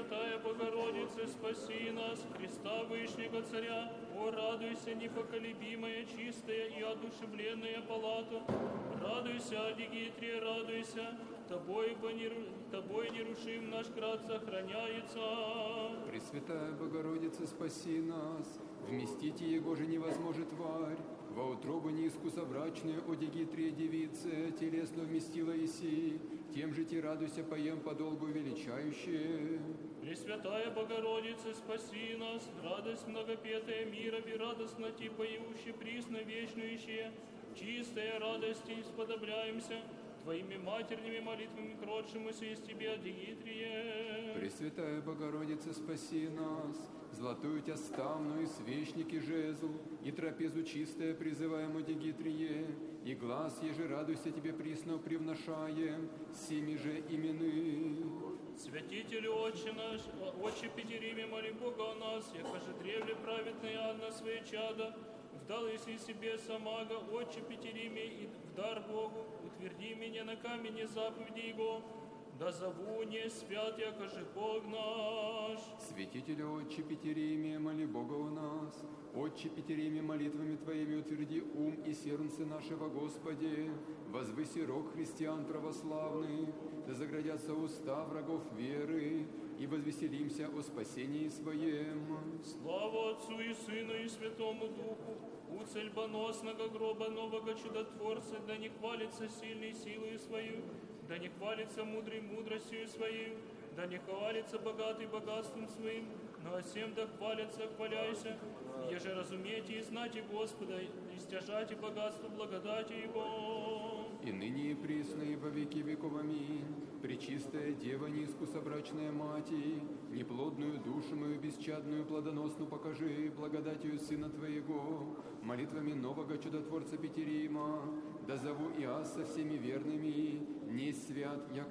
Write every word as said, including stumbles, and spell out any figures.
Пресвятая Богородица, спаси нас, Христа Вышнего Царя, о, радуйся, непоколебимая, чистая и одушевленная палата, радуйся, Дигитрия, радуйся, Тобой, Тобой нерушим наш град сохраняется. Пресвятая Богородица, спаси нас, вместите Его же невозможно тварь, во утробу неискусоврачную, о Дигитрия девице, телесно вместила Иси, тем же ти радуйся, поем подолгу величающее. Пресвятая Богородица, спаси нас, радость многопетая мира, и радостно ти поющий, присно вечнующие, чистая радости сподобляемся, Твоими матерными молитвами кротшемуся из Тебя, Дигитрие. Пресвятая Богородица, спаси нас, золотую Тя ставну и свечник и жезл, и трапезу чистое призываемо, Дигитрие, и глаз еже радуйся Тебе присно привношаем, сими же имены. Святителю Отче наш, Отче Петериме, моли Бога о нас, яко же древле праведный Анна свои чада, вдал еси себе самаго, Отче Петериме, и в дар Богу, утверди меня на камне заповеди Его, да зову не спят, яко же Бог наш. Святителю Отче Петериме, моли Бога у нас, Отче Петериме, молитвами Твоими утверди ум и сердце нашего, Господи, возвыси рог христиан православных, да заградятся уста врагов веры, и возвеселимся о спасении Своем. Слава Отцу и Сыну и Святому Духу, у цельбоносного гроба нового чудотворца, да не хвалится сильной силой свою, да не хвалится мудрой мудростью своей, да не хвалится богатый богатством своим, но о всем да хвалятся, хваляйся, еже разумейте и знайте Господа, и стяжайте богатство благодати Его. И ныне и присно, и во веки веков, аминь. Пречистая Дева, неискусобрачная Мати, неплодную душу мою бесчадную, плодоносную покажи благодатью Сына Твоего, молитвами нового чудотворца Петерима, да зову и аз со всеми верными, не свят, як